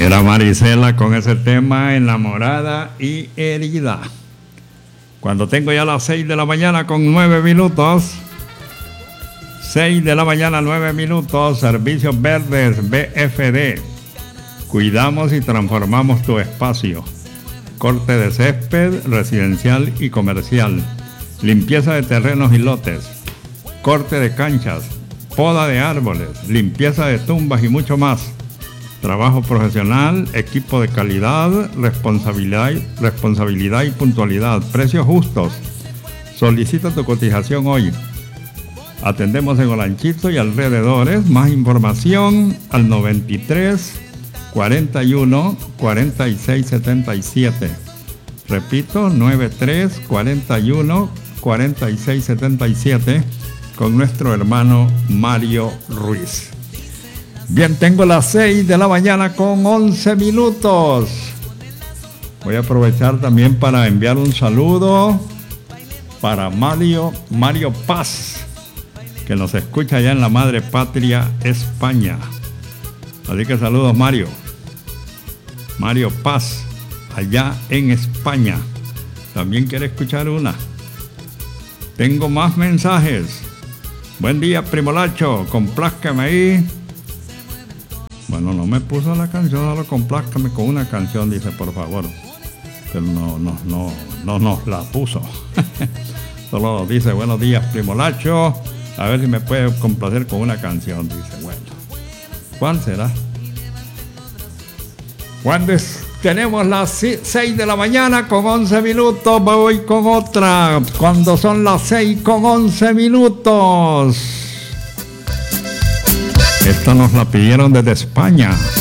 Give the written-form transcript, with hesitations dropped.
Era Marisela con ese tema, Enamorada y Herida. Cuando tengo ya las 6 de la mañana con 9 minutos, 6 de la mañana 9 minutos, Servicios Verdes BFD. Cuidamos y transformamos tu espacio. Corte de césped residencial y comercial. Limpieza de terrenos y lotes. Corte de canchas. Poda de árboles. Limpieza de tumbas y mucho más. Trabajo profesional, equipo de calidad, responsabilidad y puntualidad. Precios justos. Solicita tu cotización hoy. Atendemos en Olanchito y alrededores. Más información al 93 41 46 77. Repito, 93 41 46 77 con nuestro hermano Mario Ruiz. Bien, tengo las 6 de la mañana con 11 minutos. Voy a aprovechar también para enviar un saludo para Mario Paz, que nos escucha allá en la madre patria España. Así que saludos, Mario Paz, allá en España. También quiere escuchar una. Tengo más mensajes. Buen día, Primolacho, complázcame ahí. Bueno, no me puso la canción, solo complázcame con una canción, dice, por favor. Pero no nos la puso. Solo dice, buenos días, Primolacho. A ver si me puede complacer con una canción, dice. Bueno, ¿cuál será? Cuando tenemos las 6 de la mañana con 11 minutos, voy con otra. Cuando son las 6 con 11 minutos. Esta nos la pidieron desde España.